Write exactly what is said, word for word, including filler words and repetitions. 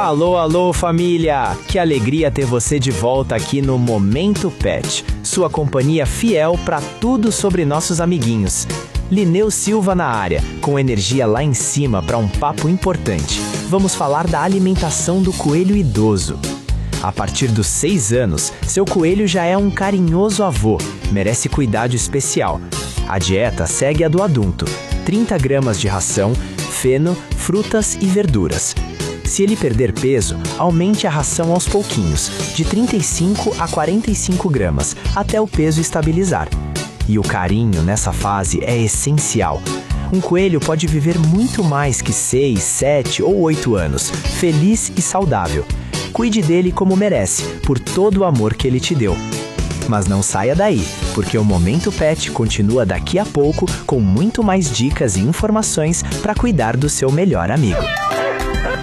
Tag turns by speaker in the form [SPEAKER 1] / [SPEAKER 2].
[SPEAKER 1] Alô, alô, família! Que alegria ter você de volta aqui no Momento Pet, sua companhia fiel para tudo sobre nossos amiguinhos. Lineu Silva na área, com energia lá em cima para um papo importante. Vamos falar da alimentação do coelho idoso. A partir dos seis anos, seu coelho já é um carinhoso avô, merece cuidado especial. A dieta segue a do adulto: trinta gramas de ração, feno, frutas e verduras. Se ele perder peso, aumente a ração aos pouquinhos, de trinta e cinco a quarenta e cinco gramas, até o peso estabilizar. E o carinho nessa fase é essencial. Um coelho pode viver muito mais que seis, sete ou oito anos, feliz e saudável. Cuide dele como merece, por todo o amor que ele te deu. Mas não saia daí, porque o Momento Pet continua daqui a pouco com muito mais dicas e informações para cuidar do seu melhor amigo.